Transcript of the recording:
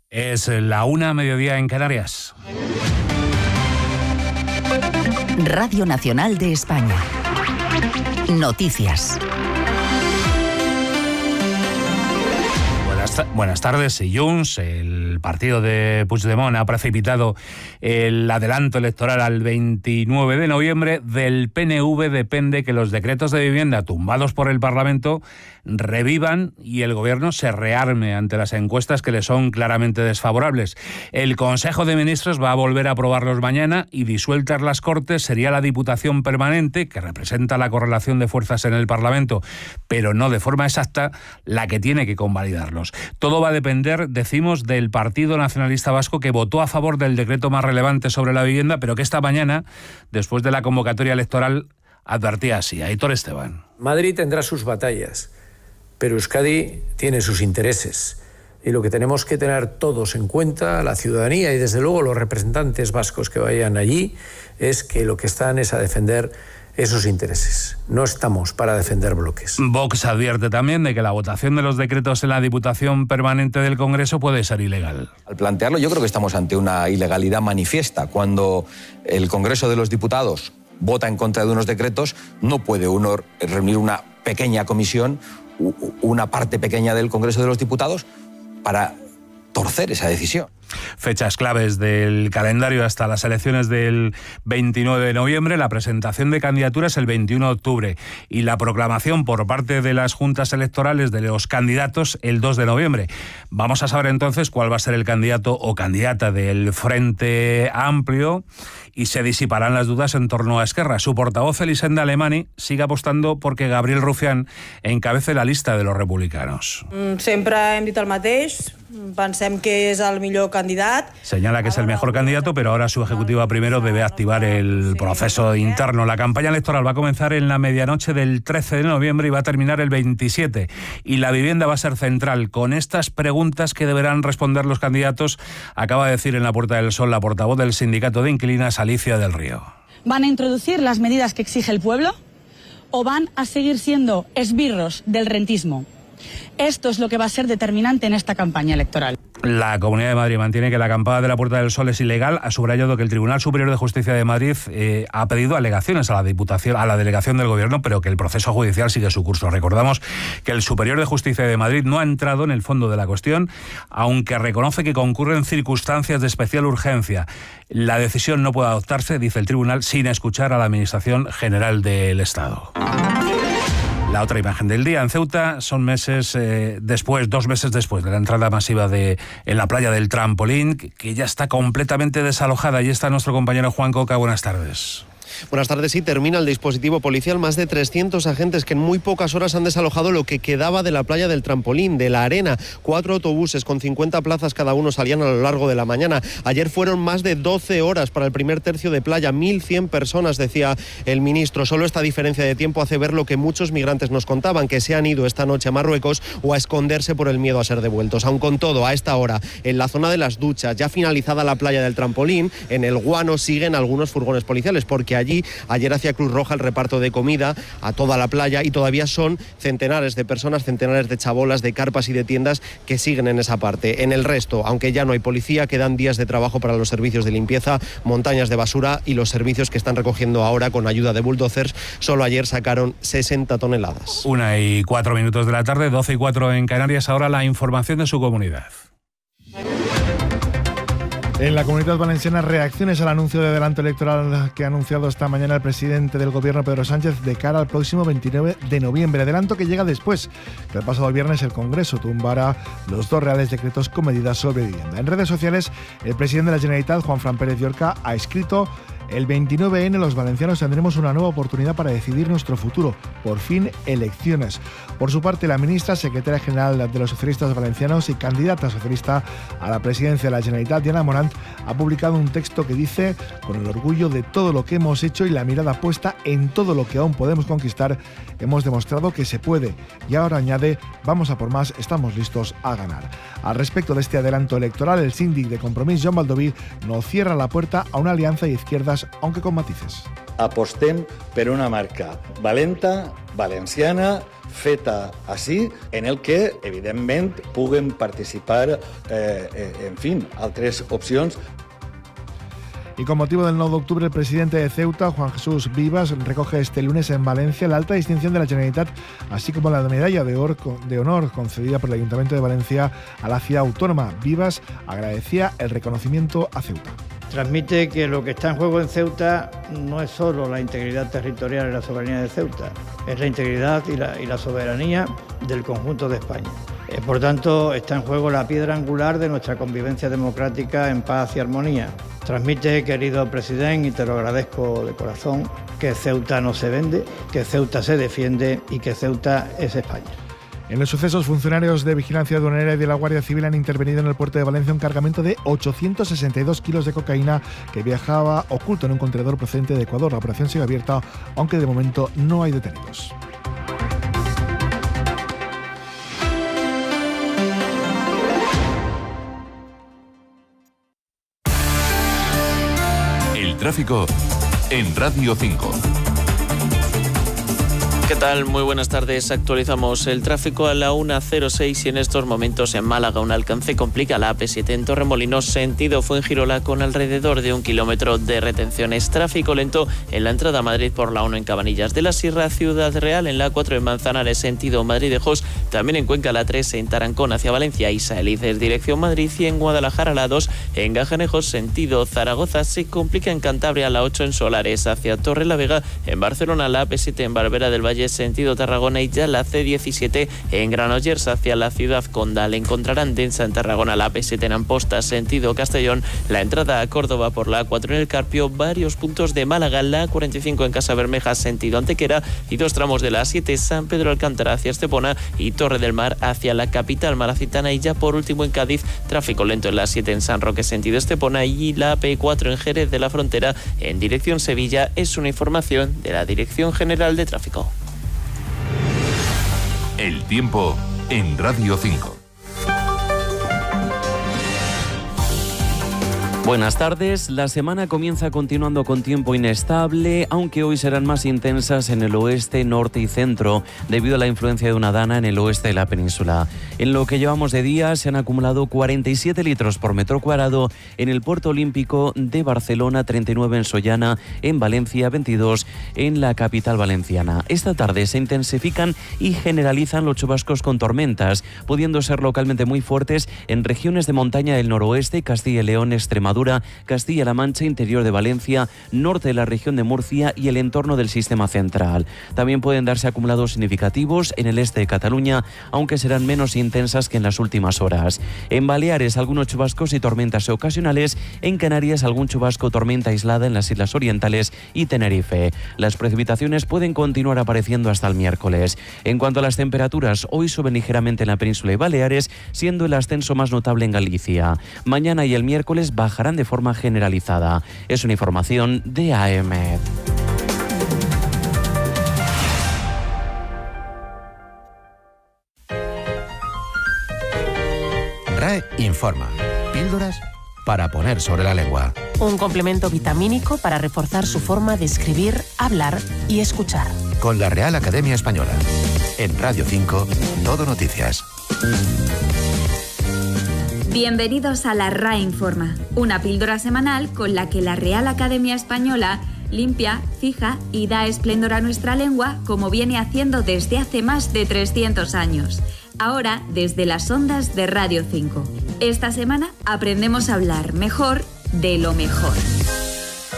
Es la 1:00, mediodía en Canarias. Radio Nacional de España. Noticias. Buenas tardes. Y Junts, el partido de Puigdemont, ha precipitado el adelanto electoral al 29 de noviembre. Del PNV depende que los decretos de vivienda tumbados por el Parlamento revivan y el Gobierno se rearme ante las encuestas que le son claramente desfavorables. El Consejo de Ministros va a volver a aprobarlos mañana y, disueltas las Cortes, sería la Diputación Permanente, que representa la correlación de fuerzas en el Parlamento, pero no de forma exacta, la que tiene que convalidarlos. Todo va a depender, decimos, del Partido Nacionalista Vasco, que votó a favor del decreto más relevante sobre la vivienda, pero que esta mañana, después de la convocatoria electoral, advertía así. Aitor Esteban. Madrid tendrá sus batallas, pero Euskadi tiene sus intereses. Y lo que tenemos que tener todos en cuenta, la ciudadanía y desde luego los representantes vascos que vayan allí, es que lo que están es a defender esos intereses. No estamos para defender bloques. Vox advierte también de que la votación de los decretos en la Diputación Permanente del Congreso puede ser ilegal. Al plantearlo, yo creo que estamos ante una ilegalidad manifiesta. Cuando el Congreso de los Diputados vota en contra de unos decretos, no puede uno reunir una pequeña comisión, una parte pequeña del Congreso de los Diputados, para torcer esa decisión. Fechas claves del calendario hasta las elecciones del 29 de noviembre, la presentación de candidaturas el 21 de octubre y la proclamación por parte de las juntas electorales de los candidatos el 2 de noviembre. Vamos a saber entonces cuál va a ser el candidato o candidata del Frente Amplio y se disiparán las dudas en torno a Esquerra. Su portavoz, Elisenda Alemany, sigue apostando porque Gabriel Rufián encabece la lista de los republicanos. Sempre hem dit el mateix, pensem que és el millor candidat. Señala que es el mejor candidato, pero ahora su ejecutiva primero debe activar el proceso interno. La campaña electoral va a comenzar en la medianoche del 13 de noviembre y va a terminar el 27. Y la vivienda va a ser central. Con estas preguntas que deberán responder los candidatos, acaba de decir en la Puerta del Sol la portavoz del sindicato de inquilinas, Alicia del Río. ¿Van a introducir las medidas que exige el pueblo o van a seguir siendo esbirros del rentismo? Esto es lo que va a ser determinante en esta campaña electoral. La Comunidad de Madrid mantiene que la acampada de la Puerta del Sol es ilegal. Ha subrayado que el Tribunal Superior de Justicia de Madrid ha pedido alegaciones a la Diputación, a la delegación del Gobierno, pero que el proceso judicial sigue su curso. Recordamos que el Superior de Justicia de Madrid no ha entrado en el fondo de la cuestión, aunque reconoce que concurren circunstancias de especial urgencia. La decisión no puede adoptarse, dice el Tribunal, sin escuchar a la Administración General del Estado. La otra imagen del día en Ceuta son 2 meses después de la entrada masiva en la playa del Trampolín, que ya está completamente desalojada. Y está nuestro compañero Juan Coca. Buenas tardes. Buenas tardes. Sí, termina el dispositivo policial. Más de 300 agentes que en muy pocas horas han desalojado lo que quedaba de la playa del Trampolín, de la arena. 4 autobuses con 50 plazas cada uno salían a lo largo de la mañana. Ayer fueron más de 12 horas para el primer tercio de playa. 1.100 personas, decía el ministro. Solo esta diferencia de tiempo hace ver lo que muchos migrantes nos contaban, que se han ido esta noche a Marruecos o a esconderse por el miedo a ser devueltos. Aun con todo, a esta hora, en la zona de las duchas, ya finalizada la playa del Trampolín, en el Guano siguen algunos furgones policiales, porque allí ayer hacía Cruz Roja el reparto de comida a toda la playa y todavía son centenares de personas, centenares de chabolas, de carpas y de tiendas que siguen en esa parte. En el resto, aunque ya no hay policía, quedan días de trabajo para los servicios de limpieza, montañas de basura y los servicios que están recogiendo ahora con ayuda de bulldozers. Solo ayer sacaron 60 toneladas. 1:04 de la tarde, 12:04 en Canarias. Ahora la información de su comunidad. En la Comunidad Valenciana, reacciones al anuncio de adelanto electoral que ha anunciado esta mañana el presidente del Gobierno, Pedro Sánchez, de cara al próximo 29 de noviembre. Adelanto que llega después que el pasado viernes el Congreso tumbara los 2 reales decretos con medidas sobre vivienda. En redes sociales, el presidente de la Generalitat, Juanfran Pérez Llorca, ha escrito: el 29N los valencianos tendremos una nueva oportunidad para decidir nuestro futuro. Por fin, elecciones. Por su parte, la ministra, secretaria general de los socialistas valencianos y candidata socialista a la presidencia de la Generalitat, Diana Morant, ha publicado un texto que dice: con el orgullo de todo lo que hemos hecho y la mirada puesta en todo lo que aún podemos conquistar, hemos demostrado que se puede. Y ahora añade: vamos a por más, estamos listos a ganar. Al respecto de este adelanto electoral, el síndic de Compromís, Joan Baldoví, no cierra la puerta a una alianza de izquierdas, aunque con matices. apostem per una marca valenta, valenciana, feta així, en el que, evidentment, puguen participar, altres opcions. Y con motivo del 9 de octubre, el presidente de Ceuta, Juan Jesús Vivas, recoge este lunes en Valencia la alta distinción de la Generalitat, así como la medalla de honor concedida por el Ayuntamiento de Valencia a la ciudad autónoma. Vivas agradecía el reconocimiento a Ceuta. Transmite que lo que está en juego en Ceuta no es solo la integridad territorial y la soberanía de Ceuta, es la integridad y la soberanía del conjunto de España. Por tanto, está en juego la piedra angular de nuestra convivencia democrática en paz y armonía. Transmite, querido presidente, y te lo agradezco de corazón, que Ceuta no se vende, que Ceuta se defiende y que Ceuta es España. En los sucesos, funcionarios de vigilancia aduanera y de la Guardia Civil han intervenido en el puerto de Valencia un cargamento de 862 kilos de cocaína que viajaba oculto en un contenedor procedente de Ecuador. La operación sigue abierta, aunque de momento no hay detenidos. El tráfico en Radio 5. ¿Qué tal? Muy buenas tardes. Actualizamos el tráfico a la 1:06 y en estos momentos en Málaga un alcance complica la AP7 en Torremolinos, sentido Fuengirola, con alrededor de 1 kilómetro de retenciones. Tráfico lento en la entrada a Madrid por la 1 en Cabanillas de la Sierra, Ciudad Real en la 4 en Manzanares, sentido Madrid-Ejos, también en Cuenca la 3 en Tarancón hacia Valencia y Saelices, dirección Madrid, y en Guadalajara la 2 en Gajanejos, sentido Zaragoza. Se complica en Cantabria la 8 en Solares hacia Torrelavega, en Barcelona la AP7 en Barbera del Valle, sentido Tarragona, y ya la C17 en Granollers hacia la ciudad Condal. Encontrarán densa en Tarragona la AP7 en Amposta, sentido Castellón, la entrada a Córdoba por la A4 en el Carpio, varios puntos de Málaga, la A45 en Casabermeja, sentido Antequera, y 2 tramos de la A7 San Pedro Alcántara hacia Estepona y Torre del Mar hacia la capital malacitana. Y ya por último en Cádiz, tráfico lento en la 7 en San Roque, sentido Estepona, y la AP4 en Jerez de la Frontera en dirección Sevilla. Es una información de la Dirección General de Tráfico. El tiempo en Radio 5. Buenas tardes. La semana comienza continuando con tiempo inestable, aunque hoy serán más intensas en el oeste, norte y centro, debido a la influencia de una dana en el oeste de la península. En lo que llevamos de día se han acumulado 47 litros por metro cuadrado en el Puerto Olímpico de Barcelona, 39 en Sollana, en Valencia, 22 en la capital valenciana. Esta tarde se intensifican y generalizan los chubascos con tormentas, pudiendo ser localmente muy fuertes en regiones de montaña del noroeste, Castilla y León, Extremadura, Castilla-La Mancha, interior de Valencia, norte de la región de Murcia y el entorno del sistema central. También pueden darse acumulados significativos en el este de Cataluña, aunque serán menos intensas que en las últimas horas. En Baleares, algunos chubascos y tormentas ocasionales. En Canarias, algún chubasco o tormenta aislada en las Islas Orientales y Tenerife. Las precipitaciones pueden continuar apareciendo hasta el miércoles. En cuanto a las temperaturas, hoy suben ligeramente en la península y Baleares, siendo el ascenso más notable en Galicia. Mañana y el miércoles bajarán de forma generalizada. Es una información de AEMET. RAE informa. Píldoras para poner sobre la lengua. Un complemento vitamínico para reforzar su forma de escribir, hablar y escuchar. Con la Real Academia Española. En Radio 5, Todo Noticias. Bienvenidos a la RAE Informa, una píldora semanal con la que la Real Academia Española limpia, fija y da esplendor a nuestra lengua como viene haciendo desde hace más de 300 años. Ahora desde las ondas de Radio 5. Esta semana aprendemos a hablar mejor de lo mejor.